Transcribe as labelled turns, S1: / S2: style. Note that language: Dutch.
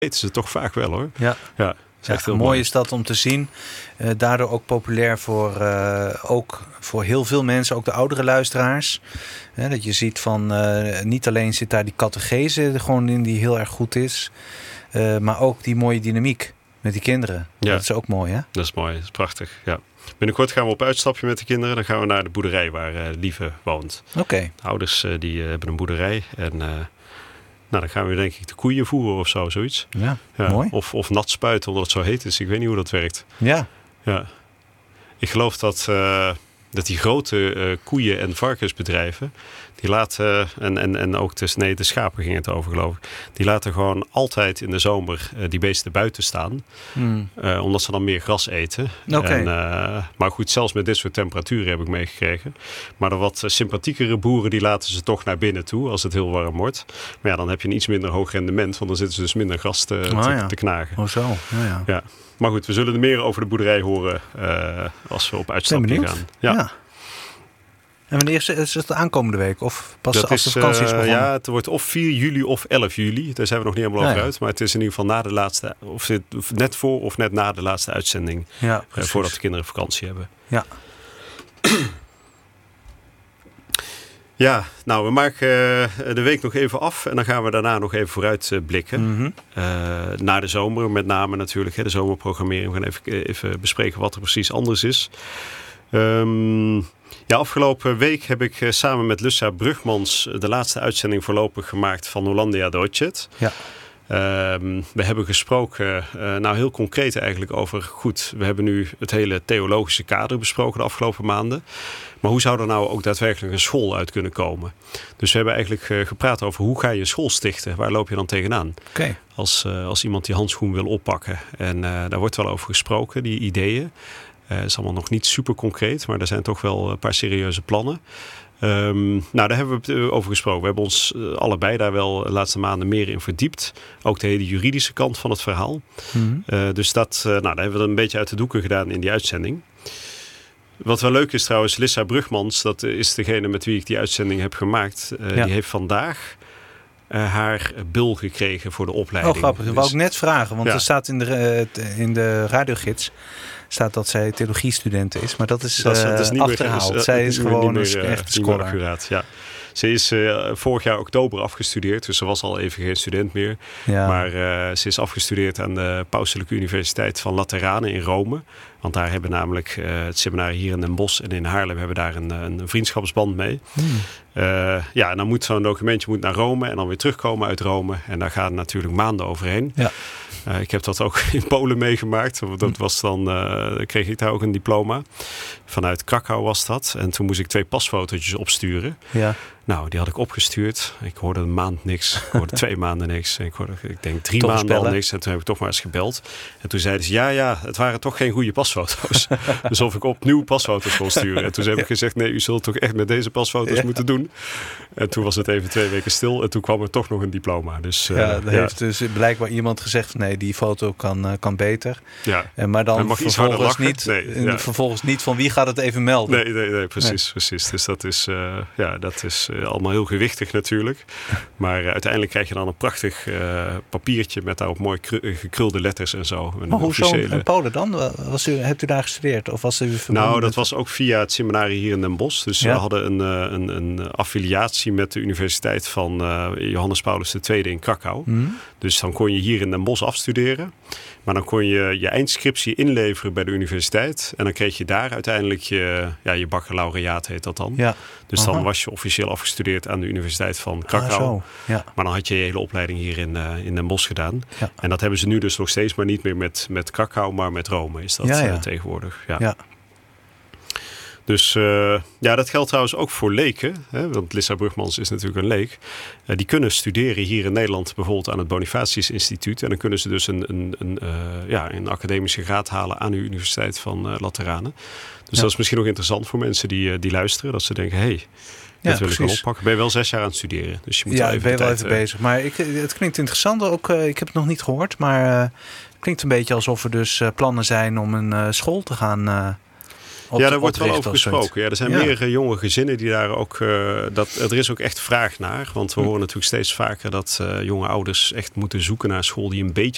S1: weten ze toch vaak wel, hoor.
S2: Ja.
S1: Ja. Echt heel
S2: mooi is dat om te zien. Daardoor ook populair ook voor heel veel mensen, ook de oudere luisteraars. Dat je ziet van niet alleen zit daar die catechese gewoon in die heel erg goed is. Maar ook die mooie dynamiek met die kinderen. Ja. Dat is ook mooi, hè? Dat
S1: is mooi, dat is prachtig, ja. Binnenkort gaan we op uitstapje met de kinderen. Dan gaan we naar de boerderij waar Lieve woont.
S2: Oké.
S1: De ouders die hebben een boerderij en... dan gaan we denk ik de koeien voeren of zo, zoiets.
S2: Ja, mooi.
S1: Of nat spuiten, omdat het zo heet is. Ik weet niet hoe dat werkt.
S2: Ja.
S1: Ik geloof dat die grote koeien- en varkensbedrijven... die laten, en ook de schapen ging het over, geloof ik... die laten gewoon altijd in de zomer die beesten buiten staan. Omdat ze dan meer gras eten.
S2: Okay.
S1: Maar goed, zelfs met dit soort temperaturen heb ik meegekregen. Maar de wat sympathiekere boeren... die laten ze toch naar binnen toe als het heel warm wordt. Maar ja, dan heb je een iets minder hoog rendement... want dan zitten ze dus minder gras te knagen.
S2: Oh zo,
S1: ja. Maar goed, we zullen er meer over de boerderij horen... als we op uitstapje gaan. Ja.
S2: En wanneer is het aankomende week? Of pas als de vakantie is begonnen?
S1: Ja, het wordt of 4 juli of 11 juli. Daar zijn we nog niet helemaal over uit. Maar het is in ieder geval na de laatste... of net voor of net na de laatste uitzending.
S2: Ja,
S1: voordat de kinderen vakantie hebben.
S2: Ja.
S1: Ja, nou, we maken de week nog even af. En dan gaan we daarna nog even vooruit blikken.
S2: Mm-hmm.
S1: Naar de zomer met name natuurlijk. De zomerprogrammering. We gaan even bespreken wat er precies anders is. Afgelopen week heb ik samen met Lucia Brugmans... de laatste uitzending voorlopig gemaakt van Hollandia Deutschet.
S2: Ja.
S1: We hebben gesproken, heel concreet eigenlijk over... goed, we hebben nu het hele theologische kader besproken de afgelopen maanden. Maar hoe zou er nou ook daadwerkelijk een school uit kunnen komen? Dus we hebben eigenlijk gepraat over hoe ga je een school stichten? Waar loop je dan tegenaan?
S2: Okay.
S1: Als iemand die handschoen wil oppakken. En daar wordt wel over gesproken, die ideeën. Het is allemaal nog niet super concreet, maar er zijn toch wel een paar serieuze plannen. Daar hebben we het over gesproken. We hebben ons allebei daar wel de laatste maanden meer in verdiept. Ook de hele juridische kant van het verhaal.
S2: Mm-hmm.
S1: Dus daar hebben we een beetje uit de doeken gedaan in die uitzending. Wat wel leuk is trouwens, Lissa Brugmans, dat is degene met wie ik die uitzending heb gemaakt. Die heeft vandaag... haar bul gekregen voor de opleiding.
S2: Oh, grappig. Dat wou ik net vragen. Want er staat in de radiogids... staat dat zij theologiestudent is. Maar dat is niet achterhaald. Zij is gewoon echt scholar.
S1: Accuraat, ja. Ze is vorig jaar oktober afgestudeerd. Dus ze was al even geen student meer.
S2: Ja.
S1: Maar ze is afgestudeerd aan de Pauselijke Universiteit van Lateranen in Rome. Want daar hebben namelijk het seminarie hier in Den Bosch en in Haarlem... hebben daar een vriendschapsband mee. En dan moet zo'n documentje naar Rome... en dan weer terugkomen uit Rome. En daar gaan natuurlijk maanden overheen.
S2: Ja.
S1: Ik heb dat ook in Polen meegemaakt. Dat was dan, kreeg ik daar ook een diploma. Vanuit Krakau was dat. En toen moest ik 2 pasfotootjes opsturen.
S2: Ja.
S1: Nou, die had ik opgestuurd. Ik hoorde een maand niks. Ik hoorde 2 maanden niks. Ik denk 3
S2: toch
S1: maanden
S2: spellen.
S1: al niks. En toen heb ik toch maar eens gebeld. En toen zeiden ze, ja, het waren toch geen goede pasfoto's. Dus of ik opnieuw pasfoto's kon sturen. En toen heb ik gezegd, nee, u zult toch echt met deze pasfoto's moeten doen. En toen was het even 2 weken stil. En toen kwam er toch nog een diploma. Dus,
S2: heeft dus blijkbaar iemand gezegd, nee, die foto kan beter.
S1: Ja.
S2: Maar dan
S1: mag
S2: vervolgens niet van wie gaat het even melden.
S1: Nee, precies. Dus dat is allemaal heel gewichtig natuurlijk. Maar uiteindelijk krijg je dan een prachtig papiertje met daarop mooi gekrulde letters en zo.
S2: Maar hoezo in Polen dan? Hebt u daar gestudeerd? Of was u
S1: dat was ook via het seminarie hier in Den Bosch. Dus we hadden een affiliatie met de Universiteit van Johannes Paulus II in Krakau.
S2: Mm-hmm.
S1: Dus dan kon je hier in Den Bosch afstuderen. Maar dan kon je je eindscriptie inleveren bij de universiteit. En dan kreeg je daar uiteindelijk je baccalaureaat, heet dat dan.
S2: Ja.
S1: Dus dan was je officieel afgestudeerd aan de Universiteit van Krakau. Maar dan had je je hele opleiding hier in Den Bosch gedaan. Ja. En dat hebben ze nu dus nog steeds, maar niet meer met Krakau, maar met Rome is dat tegenwoordig. Ja. Dus dat geldt trouwens ook voor leken. Hè, want Lissa Brugmans is natuurlijk een leek. Die kunnen studeren hier in Nederland bijvoorbeeld aan het Bonifatius Instituut. En dan kunnen ze dus een academische graad halen aan de Universiteit van Lateranen. Dus dat is misschien nog interessant voor mensen die luisteren. Dat ze denken, dat wil ik wel oppakken. Ben je wel 6 jaar aan het studeren. Dus je moet
S2: ik ben wel even bezig. Maar het klinkt interessant. Ook, ik heb het nog niet gehoord. Maar het klinkt een beetje alsof er dus plannen zijn om een school te gaan...
S1: daar wordt wel over gesproken. Ja, er zijn meer jonge gezinnen die daar ook... er is ook echt vraag naar. Want we horen natuurlijk steeds vaker dat jonge ouders echt moeten zoeken naar een school die een beetje